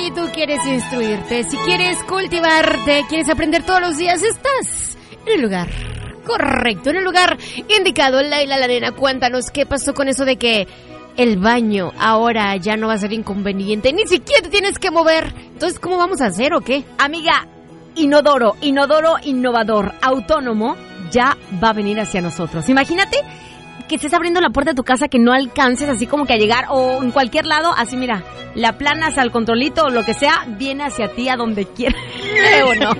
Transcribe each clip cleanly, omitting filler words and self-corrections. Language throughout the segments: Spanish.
Si tú quieres instruirte, si quieres cultivarte, quieres aprender todos los días, estás en el lugar correcto, en el lugar indicado. Laila la nena, cuéntanos qué pasó con eso de que el baño ahora ya no va a ser inconveniente, ni siquiera te tienes que mover. Entonces, ¿cómo vamos a hacer o qué? Amiga, inodoro innovador, autónomo, ya va a venir hacia nosotros. Imagínate que estés abriendo la puerta de tu casa, que no alcances así como que a llegar, o en cualquier lado, así mira, la aplanas al controlito o lo que sea, viene hacia ti a donde quieras. ¿O no?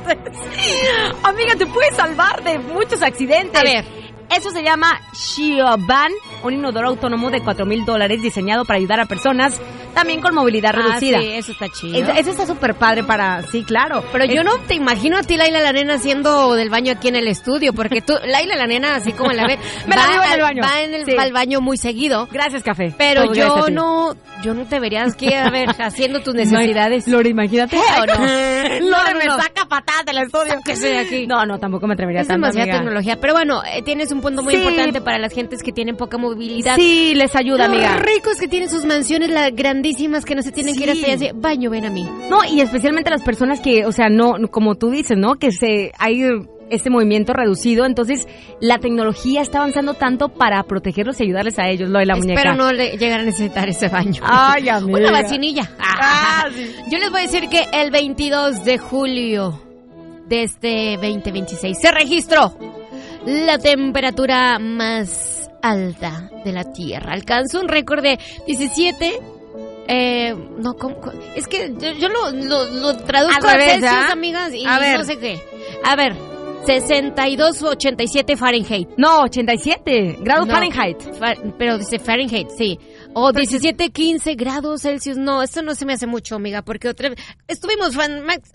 Amiga, te puedes salvar de muchos accidentes. A ver, eso se llama Shioban, un inodoro autónomo de $4,000 diseñado para ayudar a personas también con movilidad reducida. Sí, eso está chido. Eso está súper padre para... Sí, claro. Pero yo no te imagino a ti, Laila la nena, haciendo del baño aquí en el estudio, porque tú, Laila la nena, así como la ve, me la vivo en el baño. Va al baño muy seguido. Gracias, café. Pero todo yo no te verías que, a ver, haciendo tus necesidades. Lore, imagínate. ¿O no? Lore me saca patadas del estudio. Que soy aquí. No, tampoco me atrevería Es tanto, demasiada amiga. tecnología. Pero bueno, tienes un punto muy importante para las gentes que tienen poca movilidad. Sí, les ayuda, amiga. Los ricos que tienen sus mansiones grandísimas, que no se tienen que ir hasta allá. Baño, ven a mí. No, y especialmente las personas que, o sea, no, como tú dices, ¿no? Que hay este movimiento reducido, entonces la tecnología está avanzando tanto para protegerlos y ayudarles a ellos, lo de la muñeca. Espero no llegar a necesitar ese baño. Ay, amiga. Una vacinilla. Sí. Yo les voy a decir que el 22 de julio de este 2026 se registró la temperatura más alta de la Tierra. Alcanzó un récord de 17... no, es que yo lo traduzco a Celsius, amigas, y no sé qué. A ver, 62,87 Fahrenheit. No, 87 grados Fahrenheit. Pero dice Fahrenheit, sí. O 17, 15 grados Celsius. No, esto no se me hace mucho, amiga, porque estuvimos